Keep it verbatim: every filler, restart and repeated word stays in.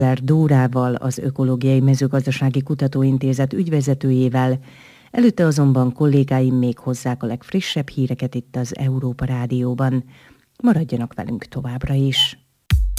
Dórával, az Ökológiai Mezőgazdasági Kutatóintézet ügyvezetőjével, előtte azonban kollégáim még hozzák a legfrissebb híreket itt az Európa Rádióban. Maradjanak velünk továbbra is!